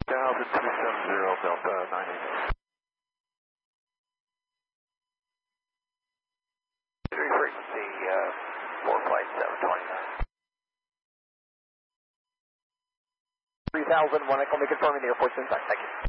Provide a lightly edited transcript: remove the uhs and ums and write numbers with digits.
270 Delta 98. 3 frequency, 4 flight 729. 3001, Echo, confirming the airport's inside. Thank you.